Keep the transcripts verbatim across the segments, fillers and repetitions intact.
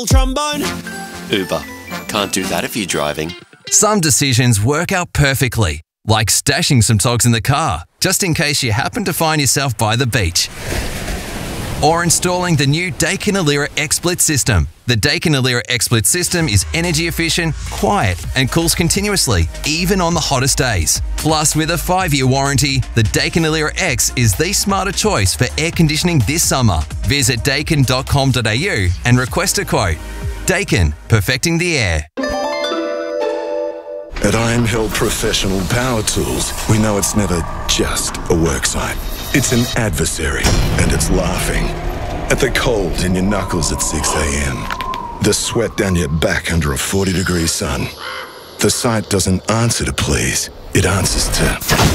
steel trombone? Uber. Can't do that if you're driving. Some decisions work out perfectly, like stashing some togs in the car, just in case you happen to find yourself by the beach. Or installing the new Daikin Alira XSplit system. The Daikin Alira XSplit system is energy efficient, quiet, and cools continuously, even on the hottest days. Plus, with a five-year warranty, the Daikin Alira X is the smarter choice for air conditioning this summer. Visit daikin dot com dot a u and request a quote. Daikin, perfecting the air. At Iron Hill Professional Power Tools, we know it's never just a worksite. It's an adversary, and it's laughing. At the cold in your knuckles at six a.m. The sweat down your back under a forty degree sun. The site doesn't answer to please, it answers to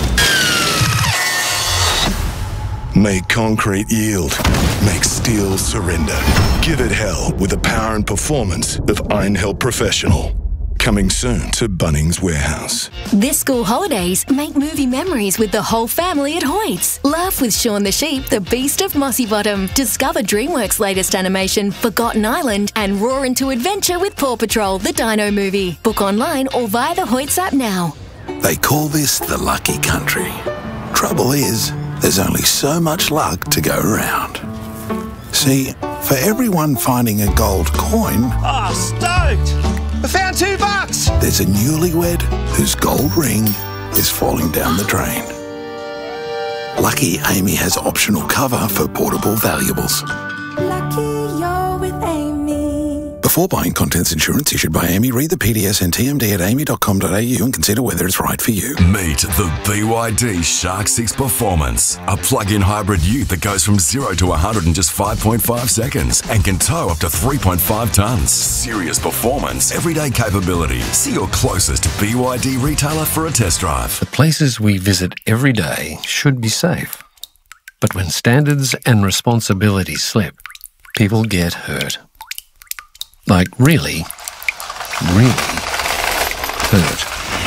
make concrete yield, make steel surrender. Give it hell with the power and performance of Iron Hill Professional. Coming soon to Bunnings Warehouse. This school holidays, make movie memories with the whole family at Hoyts. Laugh with Shaun the Sheep, the Beast of Mossy Bottom. Discover DreamWorks' latest animation, Forgotten Island, and roar into adventure with Paw Patrol, the Dino movie. Book online or via the Hoyts app now. They call this the lucky country. Trouble is, there's only so much luck to go around. See, for everyone finding a gold coin... Oh, stoked! I found two bucks! There's a newlywed whose gold ring is falling down the drain. Lucky Amy has optional cover for portable valuables. Lucky you're with Amy. Before buying contents insurance issued by Amy, read the P D S and T M D at amy dot com dot a u and consider whether it's right for you. Meet the B Y D Shark six Performance, a plug-in hybrid ute that goes from zero to one hundred in just five point five seconds and can tow up to three point five tonnes. Serious performance, everyday capability. See your closest B Y D retailer for a test drive. The places we visit every day should be safe. But when standards and responsibilities slip, people get hurt. Like really, really hurt.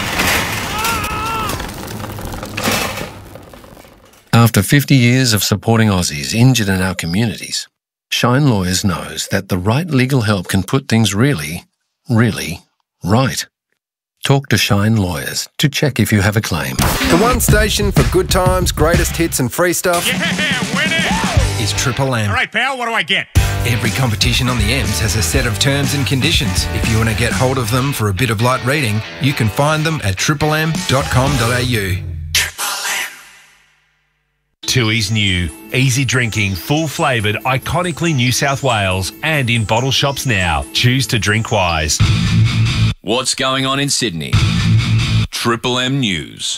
After fifty years of supporting Aussies injured in our communities, Shine Lawyers knows that the right legal help can put things really, really right. Talk to Shine Lawyers to check if you have a claim. The one station for good times, greatest hits and free stuff. Yeah, win it! Is Triple M. All right, pal, what do I get? Every competition on the M's has a set of terms and conditions. If you want to get hold of them for a bit of light reading, you can find them at triple m dot com dot a u. Tooheys New. Easy drinking, full flavoured, iconically New South Wales and in bottle shops now. Choose to drink wise. What's going on in Sydney? Triple M News.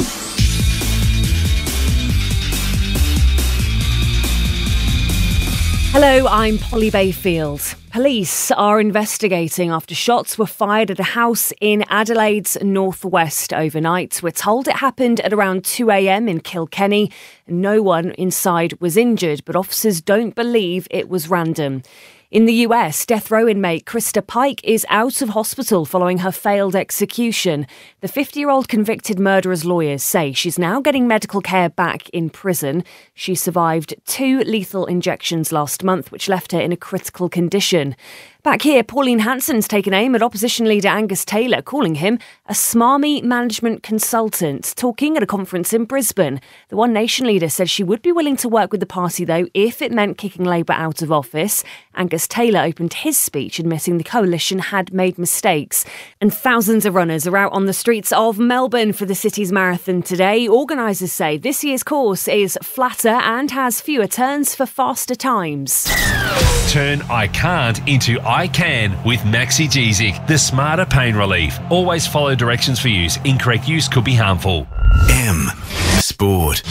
Hello, I'm Polly Bayfield. Police are investigating after shots were fired at a house in Adelaide's northwest overnight. We're told it happened at around two a.m. in Kilkenny. No one inside was injured, but officers don't believe it was random. In the U S, death row inmate Krista Pike is out of hospital following her failed execution. The fifty-year-old convicted murderer's lawyers say she's now getting medical care back in prison. She survived two lethal injections last month, which left her in a critical condition. Back here, Pauline Hanson's taken aim at opposition leader Angus Taylor, calling him a smarmy management consultant. Talking at a conference in Brisbane, the One Nation leader said she would be willing to work with the party, though, if it meant kicking Labour out of office. Angus Taylor opened his speech admitting the coalition had made mistakes. And thousands of runners are out on the streets of Melbourne for the city's marathon today. Organisers say this year's course is flatter and has fewer turns for faster times. Turn I can't into I can with Maxigesic, the smarter pain relief. Always follow directions for use. Incorrect use could be harmful. M Sport.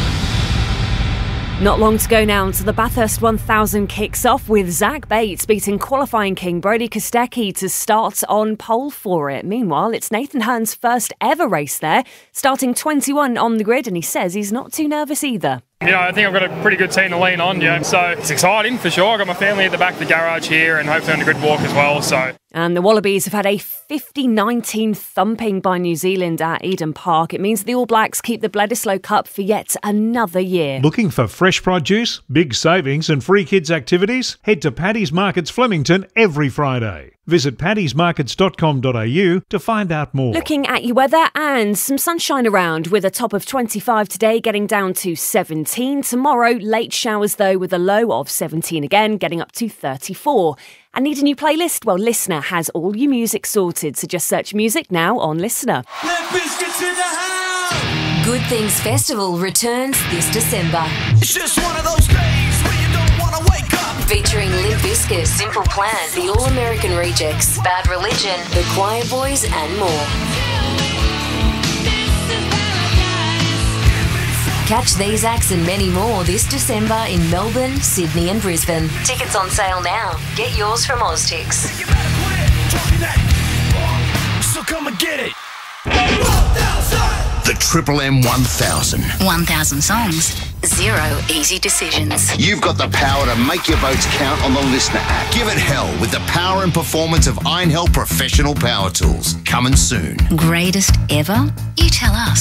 Not long to go now until the Bathurst one thousand kicks off with Zach Bates beating qualifying king Brody Kostecki to start on pole for it. Meanwhile, it's Nathan Hearn's first ever race there, starting twenty-one on the grid, and he says he's not too nervous either. You know, I think I've got a pretty good team to lean on, you know, so it's exciting for sure. I've got my family at the back of the garage here and hopefully on a good walk as well. So And the Wallabies have had a fifty nineteen thumping by New Zealand at Eden Park. It means the All Blacks keep the Bledisloe Cup for yet another year. Looking for fresh produce, big savings and free kids activities? Head to Paddy's Markets Flemington every Friday. Visit paddys markets dot com dot a u to find out more. Looking at your weather, and some sunshine around with a top of twenty-five today, getting down to seventeen. Tomorrow, late showers though with a low of seventeen again, getting up to thirty-four. And need a new playlist? Well, Listener has all your music sorted, so just search music now on Listener. Good Things Festival returns this December. It's just one of those days where you don't want to wake up. Featuring Limp Bizkit, Simple Plan, The All American Rejects, Bad Religion, The Choir Boys and more. Catch these acts and many more this December in Melbourne, Sydney and Brisbane. Tickets on sale now. Get yours from Oztix. So come and get it. The Triple M one thousand. one thousand songs, zero easy decisions. You've got the power to make your votes count on the Listener app. Give it hell with the power and performance of Iron Hell Professional Power Tools. Coming soon. Greatest ever? You tell us.